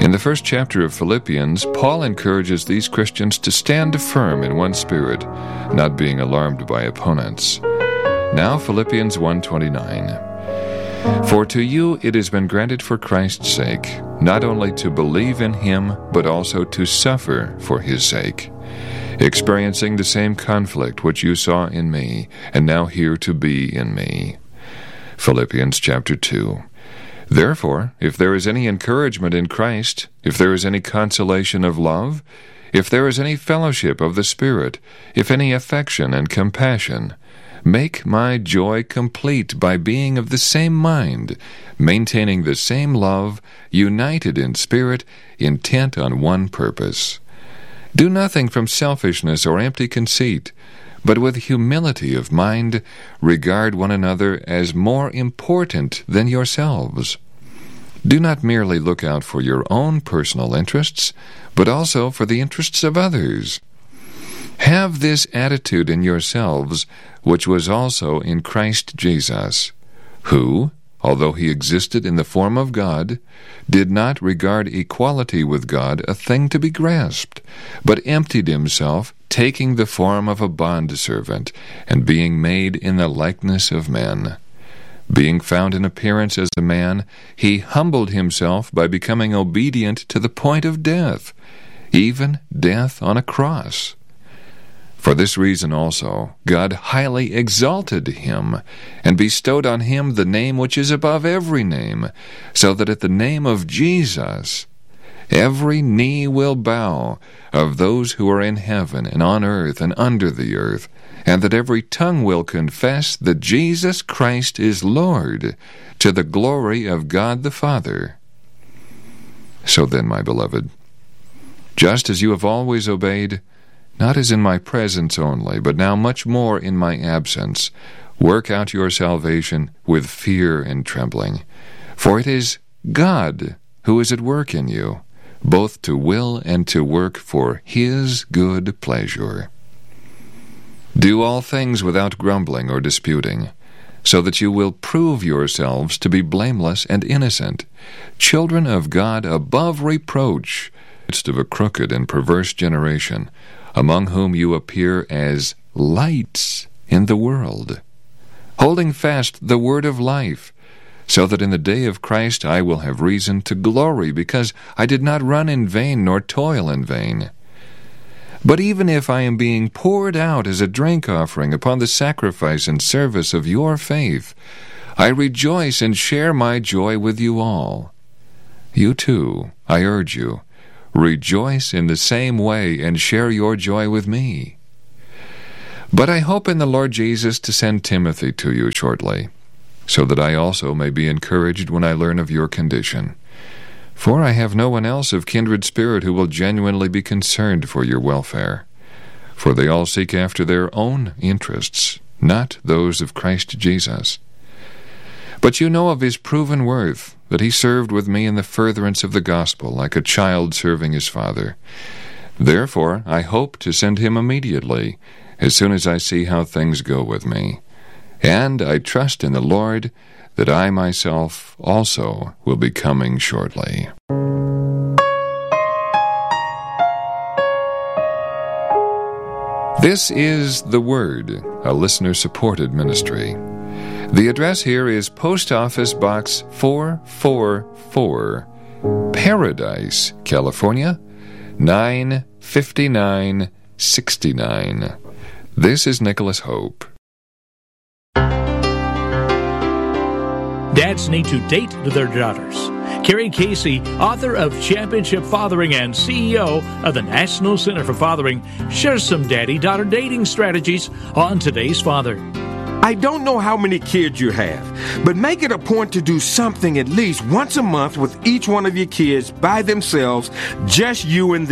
In the first chapter of Philippians, Paul encourages these Christians to stand firm in one spirit, not being alarmed by opponents. Now Philippians 1:29. For to you it has been granted for Christ's sake, not only to believe in him, but also to suffer for his sake, experiencing the same conflict which you saw in me, and now hear to be in me. Philippians chapter 2. Therefore, if there is any encouragement in Christ, if there is any consolation of love, if there is any fellowship of the Spirit, if any affection and compassion, make my joy complete by being of the same mind, maintaining the same love, united in spirit, intent on one purpose. Do nothing from selfishness or empty conceit, but with humility of mind, regard one another as more important than yourselves. Do not merely look out for your own personal interests, but also for the interests of others. Have this attitude in yourselves, which was also in Christ Jesus, who, although he existed in the form of God, did not regard equality with God a thing to be grasped, but emptied himself, taking the form of a bondservant, and being made in the likeness of men. Being found in appearance as a man, he humbled himself by becoming obedient to the point of death, even death on a cross. For this reason also, God highly exalted him, and bestowed on him the name which is above every name, so that at the name of Jesus every knee will bow, of those who are in heaven and on earth and under the earth, and that every tongue will confess that Jesus Christ is Lord, to the glory of God the Father. So then, my beloved, just as you have always obeyed, not as in my presence only, but now much more in my absence, work out your salvation with fear and trembling. For it is God who is at work in you, both to will and to work for his good pleasure. Do all things without grumbling or disputing, so that you will prove yourselves to be blameless and innocent, children of God above reproach, in the midst of a crooked and perverse generation, among whom you appear as lights in the world, holding fast the word of life, so that in the day of Christ I will have reason to glory, because I did not run in vain nor toil in vain. But even if I am being poured out as a drink offering upon the sacrifice and service of your faith, I rejoice and share my joy with you all. You too, I urge you, rejoice in the same way and share your joy with me. But I hope in the Lord Jesus to send Timothy to you shortly, so that I also may be encouraged when I learn of your condition. For I have no one else of kindred spirit who will genuinely be concerned for your welfare. For they all seek after their own interests, not those of Christ Jesus. But you know of his proven worth, that he served with me in the furtherance of the gospel, like a child serving his father. Therefore I hope to send him immediately, as soon as I see how things go with me. And I trust in the Lord that I myself also will be coming shortly. This is The Word, a listener-supported ministry. The address here is Post Office Box 444, Paradise, California, 95969. This is Nicholas Hope. Dads need to date their daughters. Carrie Casey, author of Championship Fathering and CEO of the National Center for Fathering, shares some daddy-daughter dating strategies on Today's Father. I don't know how many kids you have, but make it a point to do something at least once a month with each one of your kids by themselves, just you and them.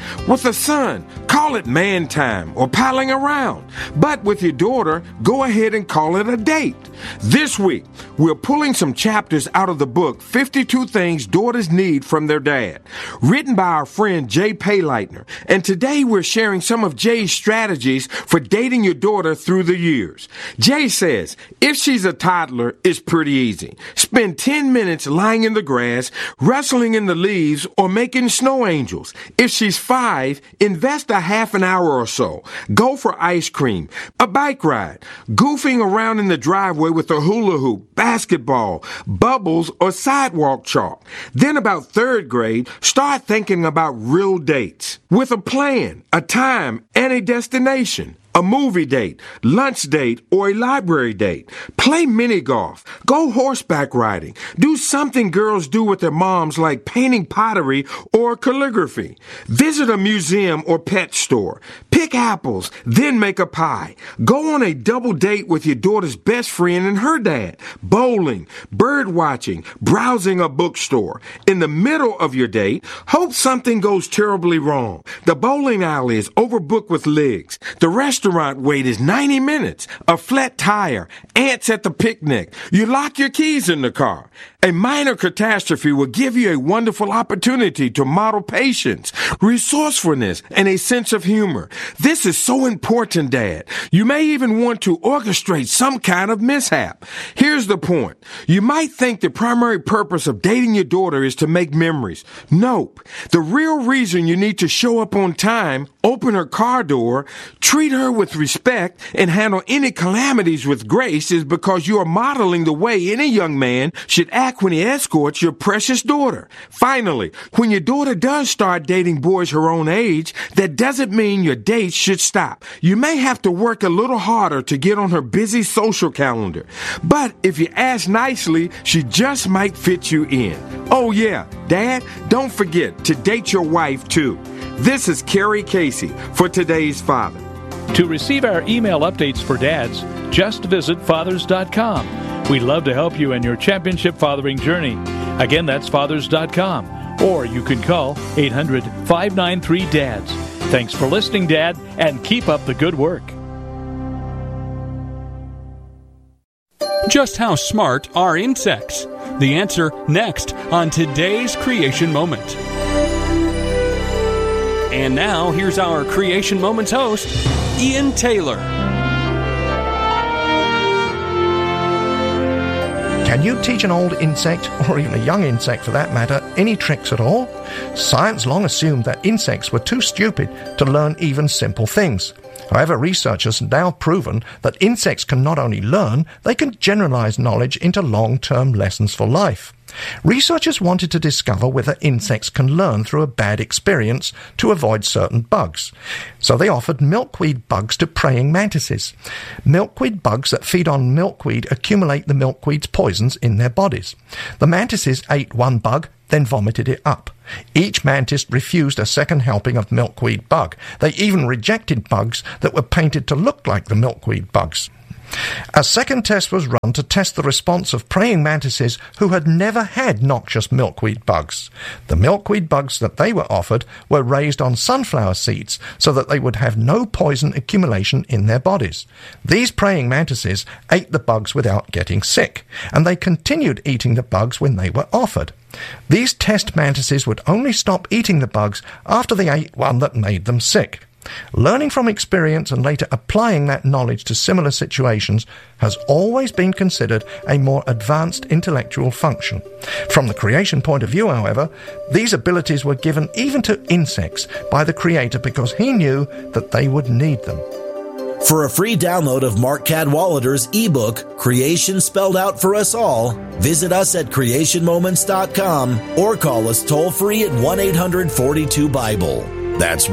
With a son, call it man time or palling around. But with your daughter, go ahead and call it a date. This week, we're pulling some chapters out of the book 52 Things Daughters Need from Their Dad, written by our friend Jay Payleitner. And today we're sharing some of Jay's strategies for dating your daughter through the years. Jay says, if she's a toddler, it's pretty easy. Spend 10 minutes lying in the grass, wrestling in the leaves, or making snow angels. If she's 5, invest a half an hour or so. Go for ice cream, a bike ride, goofing around in the driveway with a hula hoop, basketball, bubbles, or sidewalk chalk. Then about 3rd grade, start thinking about real dates with a plan, a time, and a destination. A movie date, lunch date, or a library date. Play mini golf. Go horseback riding. Do something girls do with their moms like painting pottery or calligraphy. Visit a museum or pet store. Pick apples, then make a pie. Go on a double date with your daughter's best friend and her dad. Bowling, bird watching, browsing a bookstore. In the middle of your date, hope something goes terribly wrong. The bowling alley is overbooked with legs. The restaurant wait is 90 minutes, a flat tire, ants at the picnic. You lock your keys in the car. A minor catastrophe will give you a wonderful opportunity to model patience, resourcefulness, and a sense of humor. This is so important, Dad. You may even want to orchestrate some kind of mishap. Here's the point. You might think the primary purpose of dating your daughter is to make memories. Nope. The real reason you need to show up on time, open her car door, treat her with respect, and handle any calamities with grace is because you are modeling the way any young man should act when he escorts your precious daughter. Finally, when your daughter does start dating boys her own age, that doesn't mean your dates should stop. You may have to work a little harder to get on her busy social calendar. But if you ask nicely, she just might fit you in. Oh yeah, Dad, don't forget to date your wife too. This is Kerry Casey for Today's Father. To receive our email updates for dads, just visit fathers.com. We'd love to help you in your championship fathering journey. Again, that's fathers.com. Or you can call 800-593-DADS. Thanks for listening, Dad, and keep up the good work. Just how smart are insects? The answer next on Today's Creation Moment. And now, here's our Creation Moments host, Ian Taylor. Can you teach an old insect, or even a young insect for that matter, any tricks at all? Science long assumed that insects were too stupid to learn even simple things. However, researchers have now proven that insects can not only learn, they can generalize knowledge into long-term lessons for life. Researchers wanted to discover whether insects can learn through a bad experience to avoid certain bugs. So they offered milkweed bugs to praying mantises. Milkweed bugs that feed on milkweed accumulate the milkweed's poisons in their bodies. The mantises ate one bug, then vomited it up. Each mantis refused a second helping of milkweed bug. They even rejected bugs that were painted to look like the milkweed bugs. A second test was run to test the response of praying mantises who had never had noxious milkweed bugs. The milkweed bugs that they were offered were raised on sunflower seeds so that they would have no poison accumulation in their bodies. These praying mantises ate the bugs without getting sick, and they continued eating the bugs when they were offered. These test mantises would only stop eating the bugs after they ate one that made them sick. Learning from experience and later applying that knowledge to similar situations has always been considered a more advanced intellectual function. From the creation point of view, however, these abilities were given even to insects by the Creator because He knew that they would need them. For a free download of Mark Cadwallader's ebook, Creation Spelled Out for Us All, visit us at creationmoments.com or call us toll-free at 1-800-42-BIBLE. That's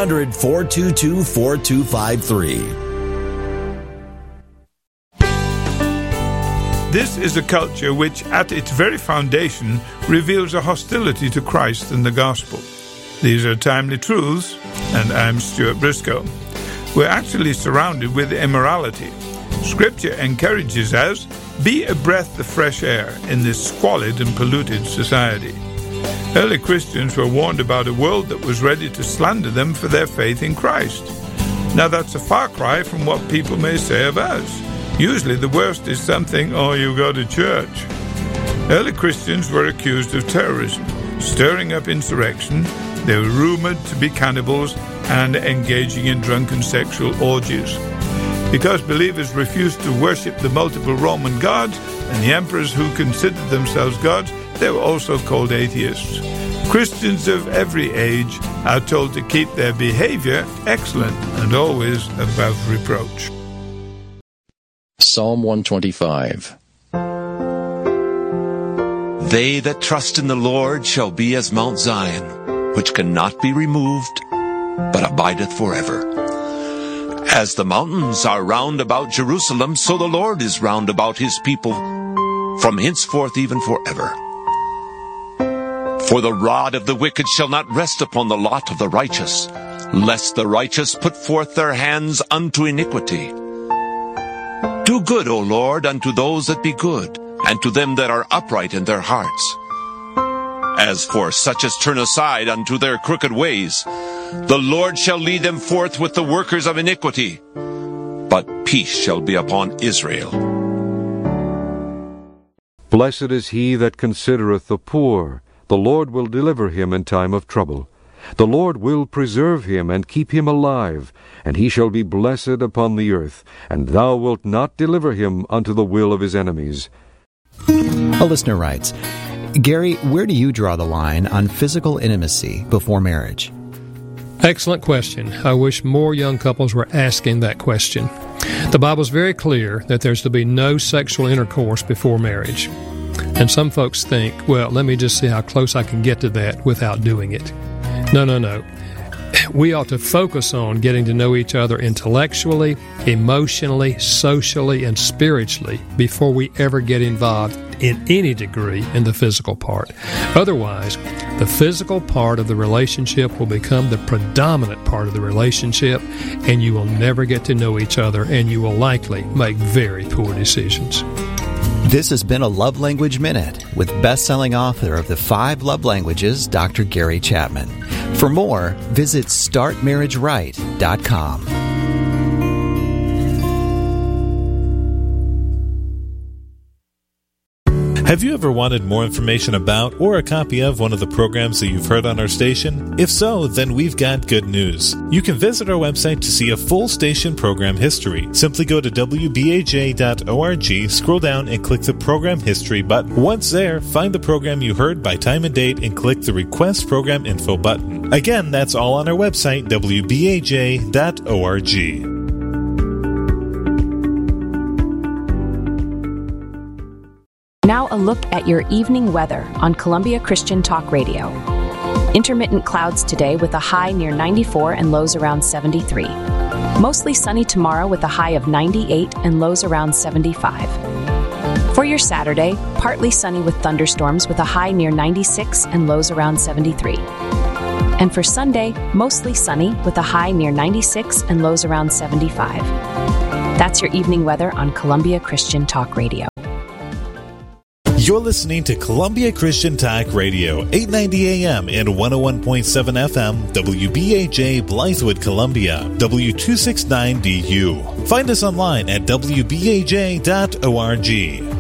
1-800-422-4253. This is a culture which, at its very foundation, reveals a hostility to Christ and the gospel. These are timely truths, and I'm Stuart Briscoe. We're actually surrounded with immorality. Scripture encourages us, be a breath of fresh air in this squalid and polluted society. Early Christians were warned about a world that was ready to slander them for their faith in Christ. Now that's a far cry from what people may say of us. Usually the worst is something, oh, you go to church. Early Christians were accused of terrorism, stirring up insurrection. They were rumored to be cannibals and engaging in drunken sexual orgies. Because believers refused to worship the multiple Roman gods and the emperors who considered themselves gods, they were also called atheists. Christians of every age are told to keep their behavior excellent and always above reproach. Psalm 125. They that trust in the Lord shall be as Mount Zion, which cannot be removed, but abideth forever. As the mountains are round about Jerusalem, so the Lord is round about his people, from henceforth even forever. For the rod of the wicked shall not rest upon the lot of the righteous, lest the righteous put forth their hands unto iniquity. Do good, O Lord, unto those that be good, and to them that are upright in their hearts. As for such as turn aside unto their crooked ways, the Lord shall lead them forth with the workers of iniquity, but peace shall be upon Israel. Blessed is he that considereth the poor. The Lord will deliver him in time of trouble. The Lord will preserve him and keep him alive, and he shall be blessed upon the earth, and thou wilt not deliver him unto the will of his enemies. A listener writes, Gary, where do you draw the line on physical intimacy before marriage? Excellent question. I wish more young couples were asking that question. The Bible's very clear that there's to be no sexual intercourse before marriage. And some folks think, well, let me just see how close I can get to that without doing it. No. We ought to focus on getting to know each other intellectually, emotionally, socially, and spiritually before we ever get involved in any degree in the physical part. Otherwise, the physical part of the relationship will become the predominant part of the relationship, and you will never get to know each other, and you will likely make very poor decisions. This has been a Love Language Minute with best-selling author of The 5 Love Languages, Dr. Gary Chapman. For more, visit StartMarriageRight.com. Have you ever wanted more information about or a copy of one of the programs that you've heard on our station? If so, then we've got good news. You can visit our website to see a full station program history. Simply go to wbaj.org, scroll down and click the Program History button. Once there, find the program you heard by time and date and click the Request Program Info button. Again, that's all on our website, wbaj.org. Now a look at your evening weather on Columbia Christian Talk Radio. Intermittent clouds today with a high near 94 and lows around 73. Mostly sunny tomorrow with a high of 98 and lows around 75. For your Saturday, partly sunny with thunderstorms with a high near 96 and lows around 73. And for Sunday, mostly sunny with a high near 96 and lows around 75. That's your evening weather on Columbia Christian Talk Radio. You're listening to Columbia Christian Talk Radio, 890 AM and 101.7 FM, WBAJ Blythewood, Columbia, W269DU. Find us online at WBAJ.org.